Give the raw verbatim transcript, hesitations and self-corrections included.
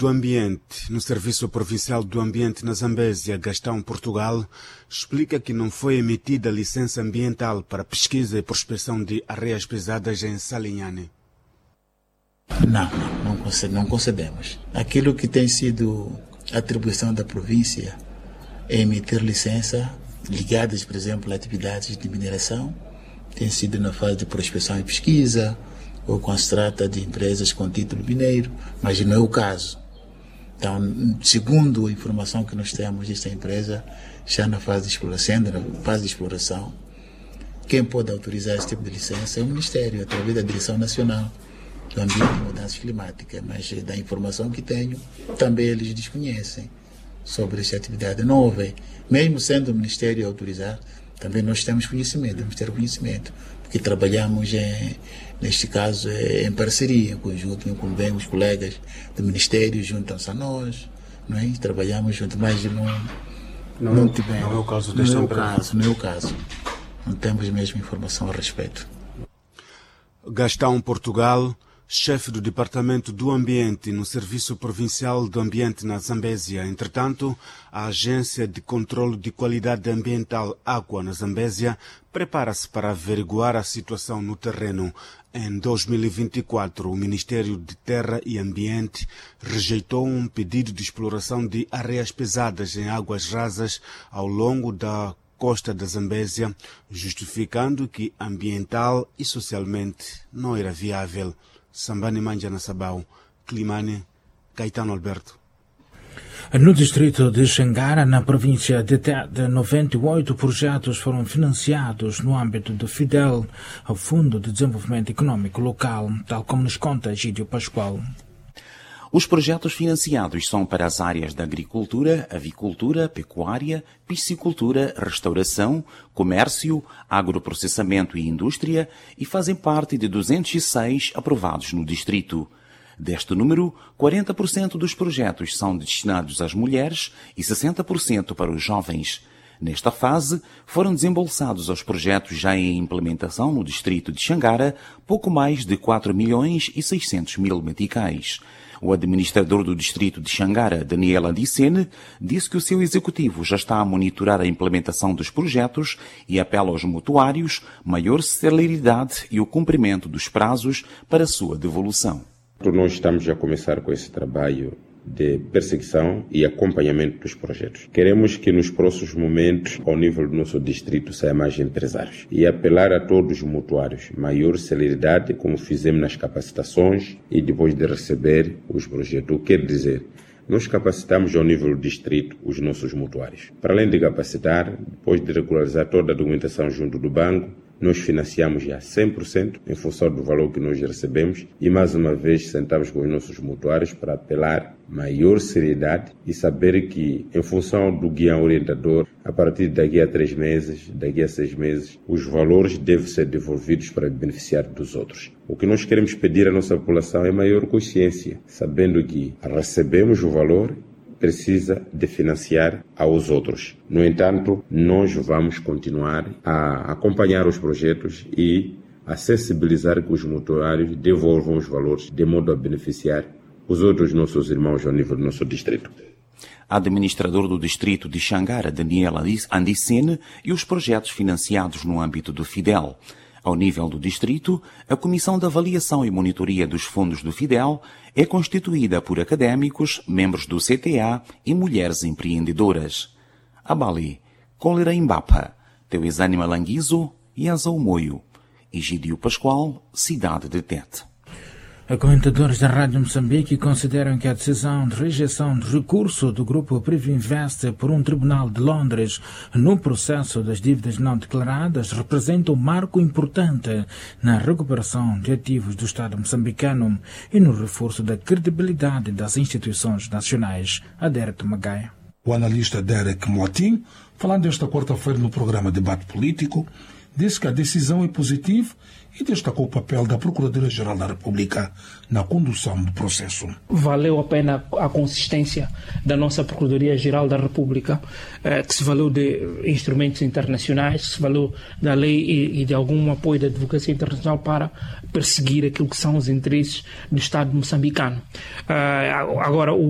do Ambiente no Serviço Provincial do Ambiente na Zambésia, Gastão, Portugal, explica que não foi emitida licença ambiental para pesquisa e prospecção de areias pesadas em Salinhane. Não, não, não concedemos. Aquilo que tem sido atribuição da província é emitir licença ligadas, por exemplo, a atividades de mineração, tem sido na fase de prospecção e pesquisa, ou quando se trata de empresas com título mineiro, mas não é o caso. Então, segundo a informação que nós temos, esta empresa já na fase de exploração, na fase de exploração, quem pode autorizar esse tipo de licença é o Ministério, através da Direção Nacional do Ambiente e Mudanças Climáticas, mas da informação que tenho, também eles desconhecem sobre essa atividade. Não houve, mesmo sendo o Ministério a autorizar, também nós temos conhecimento, temos que ter conhecimento, porque trabalhamos, em, neste caso, em parceria, em conjunto, incluindo os colegas do Ministério, juntam-se a nós, não é? Trabalhamos junto, mas não, não, não tivemos. Não é o caso desta Não é o empresa. caso, não é o caso. Não temos mesmo informação a respeito. Gastão, Portugal, chefe do Departamento do Ambiente no Serviço Provincial do Ambiente na Zambésia. Entretanto, a Agência de Controlo de Qualidade Ambiental Água na Zambésia prepara-se para averiguar a situação no terreno. Em dois mil e vinte e quatro, o Ministério de Terra e Ambiente rejeitou um pedido de exploração de areias pesadas em águas rasas ao longo da costa da Zambésia, justificando que ambiental e socialmente não era viável. Sambani Manjana Sabau, Climane, Caetano Alberto. No distrito de Xangara, na província de Tete, noventa e oito projetos foram financiados no âmbito do FIDEL, o Fundo de Desenvolvimento Econômico Local, tal como nos conta Egídio Pascoal. Os projetos financiados são para as áreas da agricultura, avicultura, pecuária, piscicultura, restauração, comércio, agroprocessamento e indústria e fazem parte de duzentos e seis aprovados no distrito. Deste número, quarenta por cento dos projetos são destinados às mulheres e sessenta por cento para os jovens. Nesta fase, foram desembolsados aos projetos já em implementação no distrito de Xangara pouco mais de quatro milhões e seiscentos mil meticais. O administrador do distrito de Xangara, Daniel Andicene, disse que o seu executivo já está a monitorar a implementação dos projetos e apela aos mutuários maior celeridade e o cumprimento dos prazos para a sua devolução. Nós estamos a começar com esse trabalho de perseguição e acompanhamento dos projetos. Queremos que nos próximos momentos, ao nível do nosso distrito, saiam mais empresários e apelar a todos os mutuários, maior celeridade, como fizemos nas capacitações e depois de receber os projetos. O que quer dizer? Nós capacitamos ao nível do distrito os nossos mutuários. Para além de capacitar, depois de regularizar toda a documentação junto do banco, nós financiamos já cem por cento em função do valor que nós recebemos e mais uma vez sentamos com os nossos mutuários para apelar maior seriedade e saber que em função do guia orientador, a partir de daqui a três meses, daqui a seis meses, os valores devem ser devolvidos para beneficiar dos outros. O que nós queremos pedir à nossa população é maior consciência, sabendo que recebemos o valor, precisa de financiar aos outros. No entanto, nós vamos continuar a acompanhar os projetos e a sensibilizar que os mutuários devolvam os valores de modo a beneficiar os outros nossos irmãos ao nível do nosso distrito. Administrador do distrito de Xangara, Daniel Andicene, e os projetos financiados no âmbito do FIDEL. Ao nível do distrito, a Comissão de Avaliação e Monitoria dos Fundos do FIDEL é constituída por académicos, membros do C T A e mulheres empreendedoras. Abali, Cólera Imbapa, Teuizane Malanguizo e Azau Moio. Egídio Pascoal, Cidade de Tete. Comentadores da Rádio Moçambique consideram que a decisão de rejeição de recurso do grupo Privinvest por um tribunal de Londres no processo das dívidas não declaradas representa um marco importante na recuperação de ativos do Estado moçambicano e no reforço da credibilidade das instituições nacionais. Adérito Magaia. O analista Derek Motin, falando esta quarta-feira no programa Debate Político, disse que a decisão é positiva e destacou o papel da Procuradoria-Geral da República na condução do processo. Valeu a pena a consistência da nossa Procuradoria-Geral da República, eh, que se valeu de instrumentos internacionais, que se valeu da lei e, e de algum apoio da advocacia internacional para perseguir aquilo que são os interesses do Estado moçambicano. Eh, agora, o